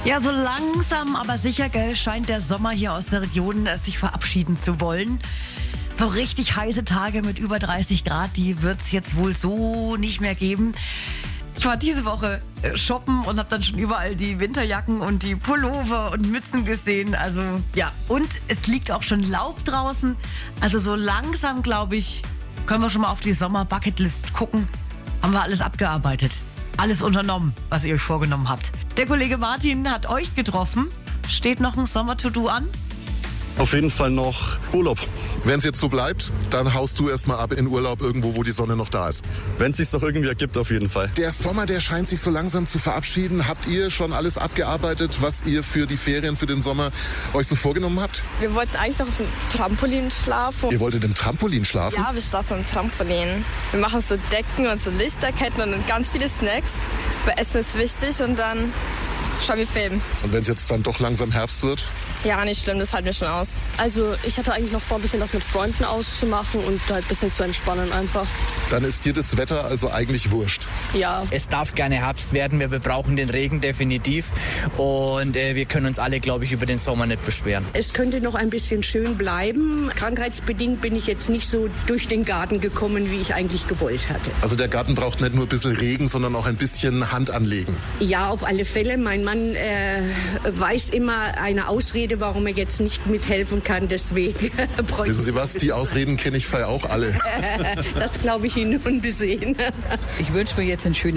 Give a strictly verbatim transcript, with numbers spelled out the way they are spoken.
Ja, so langsam, aber sicher, gell, scheint der Sommer hier aus der Region äh, sich verabschieden zu wollen. So richtig heiße Tage mit über dreißig Grad, die wird es jetzt wohl so nicht mehr geben. Ich war diese Woche äh, shoppen und habe dann schon überall die Winterjacken und die Pullover und Mützen gesehen. Also ja, und es liegt auch schon Laub draußen. Also so langsam, glaube ich, können wir schon mal auf die Sommer-Bucketlist gucken. Haben wir alles abgearbeitet. Alles unternommen, was ihr euch vorgenommen habt. Der Kollege Martin hat euch getroffen. Steht noch ein Sommer-To-Do an? Auf jeden Fall noch Urlaub. Wenn es jetzt so bleibt, dann haust du erstmal ab in Urlaub irgendwo, wo die Sonne noch da ist. Wenn es sich doch irgendwie ergibt, auf jeden Fall. Der Sommer, der scheint sich so langsam zu verabschieden. Habt ihr schon alles abgearbeitet, was ihr für die Ferien, für den Sommer euch so vorgenommen habt? Wir wollten eigentlich noch auf dem Trampolin schlafen. Ihr wolltet im Trampolin schlafen? Ja, wir schlafen im Trampolin. Wir machen so Decken und so Lichterketten und ganz viele Snacks. Weil Essen ist wichtig und dann schauen wir Film. Und wenn es jetzt dann doch langsam Herbst wird? Ja, nicht schlimm, das halten wir schon aus. Also ich hatte eigentlich noch vor, ein bisschen was mit Freunden auszumachen und halt ein bisschen zu entspannen einfach. Dann ist dir das Wetter also eigentlich wurscht? Ja. Es darf gerne Herbst werden, wir brauchen den Regen definitiv und äh, wir können uns alle, glaube ich, über den Sommer nicht beschweren. Es könnte noch ein bisschen schön bleiben. Krankheitsbedingt bin ich jetzt nicht so durch den Garten gekommen, wie ich eigentlich gewollt hatte. Also der Garten braucht nicht nur ein bisschen Regen, sondern auch ein bisschen Hand anlegen? Ja, auf alle Fälle. Mein Mann äh, weiß immer eine Ausrede, warum er jetzt nicht mithelfen kann. Deswegen Wissen Sie was? Die Ausreden kenne ich auch alle. Das glaube ich Ihnen unbesehen. Ich wünsche mir jetzt einen schönen